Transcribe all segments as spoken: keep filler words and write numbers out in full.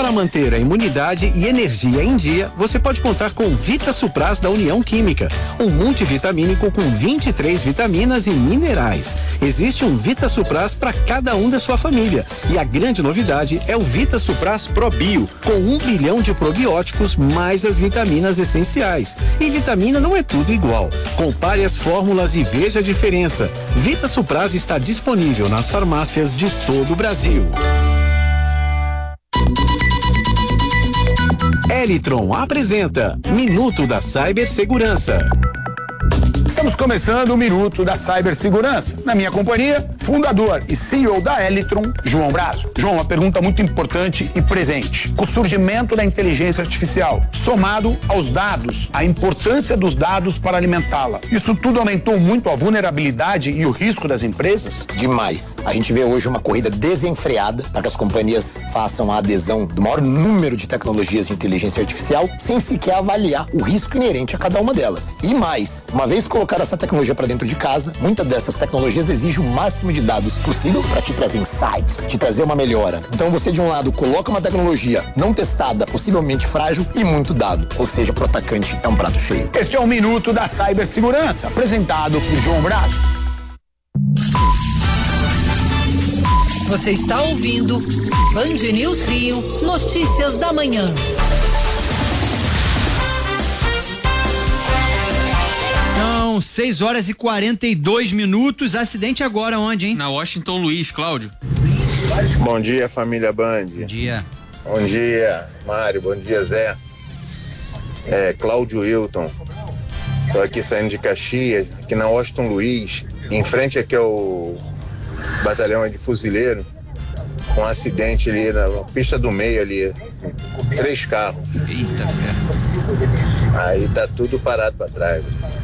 Para manter a imunidade e energia em dia, você pode contar com o Vita Supras da União Química, um multivitamínico com vinte e três vitaminas e minerais. Existe um Vita Supras para cada um da sua família. E a grande novidade é o Vita Supras ProBio, com um bilhão de probióticos mais as vitaminas essenciais. E vitamina não é tudo igual. Compare as fórmulas e veja a diferença. Vita Supras está disponível nas farmácias de todo o Brasil. Elitron apresenta Minuto da Cibersegurança. Estamos começando o Minuto da Cibersegurança. Na minha companhia, fundador e C E O da Elitron, João Brazo. João, uma pergunta muito importante e presente. Com o surgimento da inteligência artificial, somado aos dados, a importância dos dados para alimentá-la, isso tudo aumentou muito a vulnerabilidade e o risco das empresas? Demais. A gente vê hoje uma corrida desenfreada para que as companhias façam a adesão do maior número de tecnologias de inteligência artificial sem sequer avaliar o risco inerente a cada uma delas. E mais, uma vez colocar essa tecnologia para dentro de casa, muitas dessas tecnologias exigem o máximo de dados possível para te trazer insights, te trazer uma melhora. Então você, de um lado, coloca uma tecnologia não testada, possivelmente frágil e muito dado. Ou seja, pro atacante é um prato cheio. Este é o Minuto da Cibersegurança, apresentado por João Brazo. Você está ouvindo Band News Rio, notícias da manhã. São seis horas e quarenta e dois minutos. Acidente agora onde, hein? Na Washington Luiz, Cláudio. Bom dia, família Band. Bom dia. Bom dia, Mário. Bom dia, Zé. É, Cláudio Hilton. Tô aqui saindo de Caxias, aqui na Washington Luiz, em frente aqui ao batalhão de fuzileiro, com um acidente ali na pista do meio ali, três carros. Eita, velho. Aí tá tudo parado pra trás.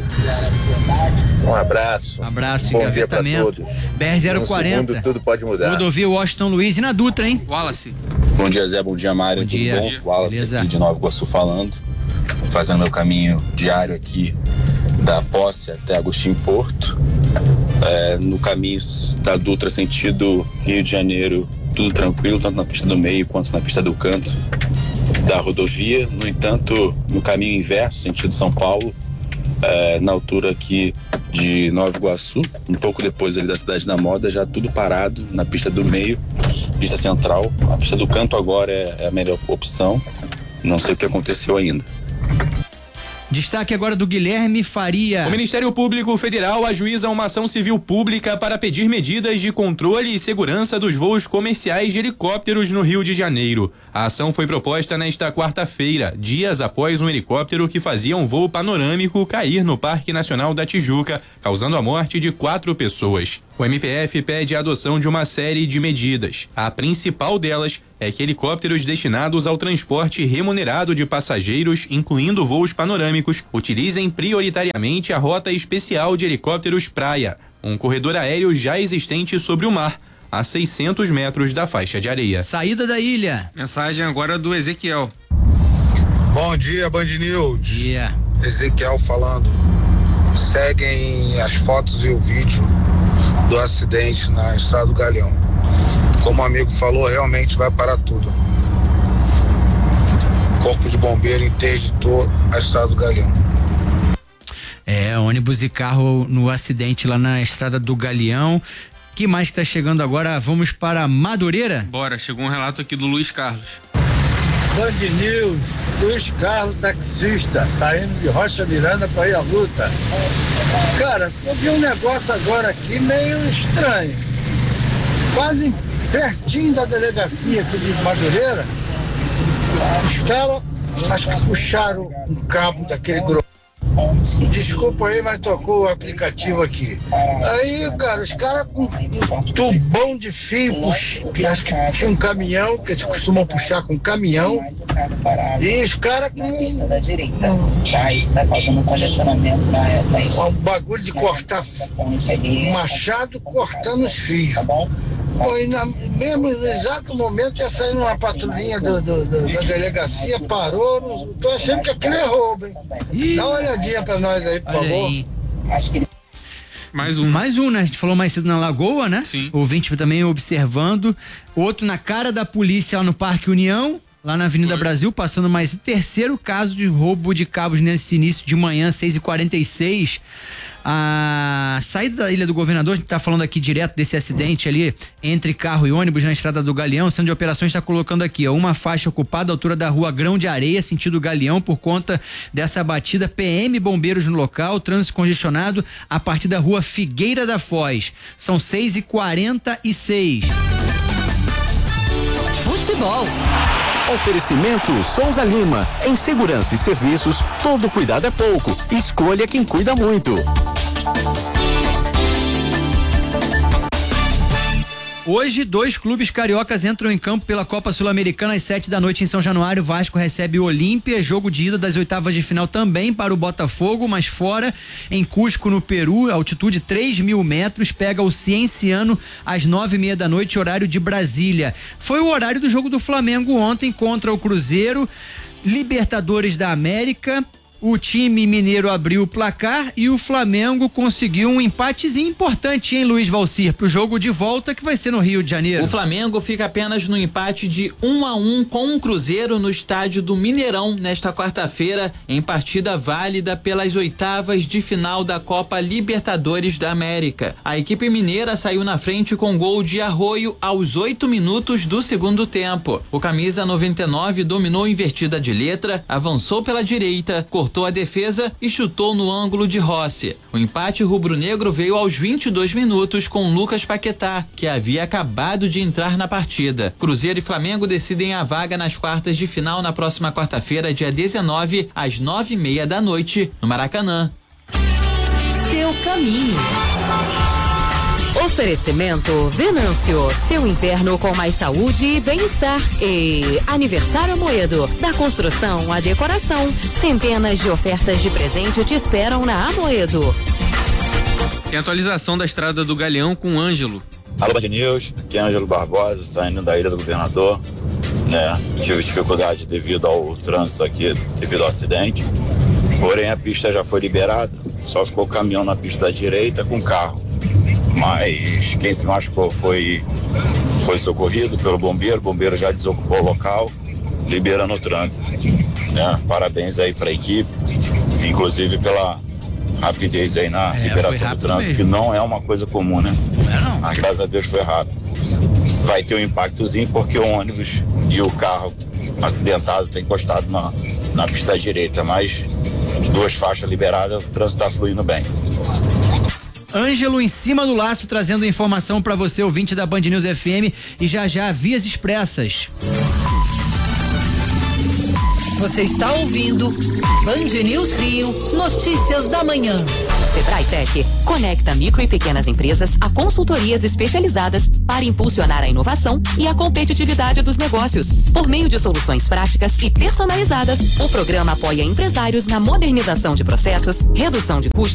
Um abraço. Um abraço, bom dia pra todos. B R zero quarenta. Um segundo, tudo pode mudar. Rodovia Washington Luiz e na Dutra, hein? Wallace. Bom dia, Zé. Bom dia, Mário. Bom tudo dia. bom? Dia. Wallace Beleza. aqui de Nova Iguaçu falando. Fazendo meu caminho diário aqui da Posse até Agostinho Porto. É, no caminho da Dutra sentido Rio de Janeiro, tudo tranquilo, tanto na pista do meio quanto na pista do canto da rodovia. No entanto, no caminho inverso, sentido São Paulo, é, na altura aqui de Nova Iguaçu, um pouco depois ali da Cidade da Moda, já tudo parado na pista do meio, pista central. A pista do canto agora é, é a melhor opção, não sei o que aconteceu ainda. Destaque agora do Guilherme Faria. O Ministério Público Federal ajuiza uma ação civil pública para pedir medidas de controle e segurança dos voos comerciais de helicópteros no Rio de Janeiro. A ação foi proposta nesta quarta-feira, dias após um helicóptero que fazia um voo panorâmico cair no Parque Nacional da Tijuca, causando a morte de quatro pessoas. O M P F pede a adoção de uma série de medidas. A principal delas é que helicópteros destinados ao transporte remunerado de passageiros, incluindo voos panorâmicos, utilizem prioritariamente a rota especial de helicópteros praia, um corredor aéreo já existente sobre o mar, a seiscentos metros da faixa de areia. Saída da ilha. Mensagem agora do Ezequiel. Bom dia, Band News. Dia. Ezequiel falando. Seguem as fotos e o vídeo do acidente na Estrada do Galeão. Como o amigo falou, realmente vai parar tudo. Corpo de Bombeiro interditou a Estrada do Galeão. É, ônibus e carro no acidente lá na Estrada do Galeão. Que mais está chegando agora? Vamos para Madureira? Bora, chegou um relato aqui do Luiz Carlos. Band News, Luiz Carlos, taxista, saindo de Rocha Miranda para ir à luta. Cara, eu vi um negócio agora aqui meio estranho. Quase pertinho da delegacia aqui de Madureira, os caras acho que puxaram um cabo daquele grosso. Desculpa aí, mas tocou o aplicativo aqui. Aí, cara, os caras com um tubão de fio, pux... acho que tinha um caminhão, que eles costumam puxar com caminhão. E os caras com um, um bagulho de cortar, um machado cortando os fios. Pô, e na, mesmo no exato momento ia sair uma patrulhinha do, do, do, da delegacia, parou, não, tô achando que aquilo é roubo, hein? Dá uma olhadinha pra nós aí, por Olha favor. aí. Mais um. Mais um, né? A gente falou mais cedo na Lagoa, né? Sim. O ouvinte também observando. Outro na cara da polícia lá no Parque União, Lá na Avenida Brasil, passando mais terceiro caso de roubo de cabos nesse início de manhã, seis e quarenta e seis. A saída da Ilha do Governador, a gente tá falando aqui direto desse acidente ali entre carro e ônibus na Estrada do Galeão. O Centro de Operações está colocando aqui, ó, uma faixa ocupada à altura da rua Grão de Areia, sentido Galeão, por conta dessa batida. P M Bombeiros no local, trânsito congestionado a partir da rua Figueira da Foz. São seis e quarenta e seis. Futebol. Oferecimento Souza Lima. Em segurança e serviços, todo cuidado é pouco. Escolha quem cuida muito. Hoje, dois clubes cariocas entram em campo pela Copa Sul-Americana às sete da noite em São Januário. Vasco recebe o Olímpia, jogo de ida das oitavas de final também para o Botafogo, mas fora, em Cusco, no Peru, altitude três mil metros, pega o Cienciano às nove e meia da noite, horário de Brasília. Foi o horário do jogo do Flamengo ontem contra o Cruzeiro, Libertadores da América. O time mineiro abriu o placar e o Flamengo conseguiu um empatezinho importante, hein, Luiz Valcir, pro jogo de volta que vai ser no Rio de Janeiro. O Flamengo fica apenas no empate de um a um com o Cruzeiro no estádio do Mineirão nesta quarta-feira, em partida válida pelas oitavas de final da Copa Libertadores da América. A equipe mineira saiu na frente com gol de Arroio aos oito minutos do segundo tempo. O camisa noventa e nove dominou invertida de letra, avançou pela direita, cortou a defesa e chutou no ângulo de Rossi. O empate rubro-negro veio aos vinte e dois minutos com Lucas Paquetá, que havia acabado de entrar na partida. Cruzeiro e Flamengo decidem a vaga nas quartas de final na próxima quarta-feira, dia dezenove, às nove e meia da noite, no Maracanã. Seu caminho. Oferecimento Venâncio, seu inverno com mais saúde e bem-estar. E Aniversário Amoedo, da construção à decoração. Centenas de ofertas de presente te esperam na Amoedo. Tem atualização da Estrada do Galeão com o Ângelo. Alô, Band News, aqui é Ângelo Barbosa, saindo da Ilha do Governador. Né? Tive dificuldade devido ao trânsito aqui, devido ao acidente. Porém, a pista já foi liberada, só ficou o caminhão na pista da direita com carro. Mas quem se machucou foi, foi socorrido pelo bombeiro, o bombeiro já desocupou o local, liberando o trânsito. Né? Parabéns aí para a equipe, inclusive pela rapidez aí na é, liberação do trânsito, mesmo. Que não é uma coisa comum, né? Não é não. Mas graças a Deus foi rápido. Vai ter um impactozinho porque o ônibus e o carro acidentado tem encostado na, na pista direita, mas duas faixas liberadas, o trânsito está fluindo bem. Ângelo em cima do laço, trazendo informação para você, ouvinte da Band News F M, e já já Vias Expressas. Você está ouvindo Band News Rio, notícias da manhã. Sebrae Tech conecta micro e pequenas empresas a consultorias especializadas para impulsionar a inovação e a competitividade dos negócios. Por meio de soluções práticas e personalizadas, o programa apoia empresários na modernização de processos, redução de custos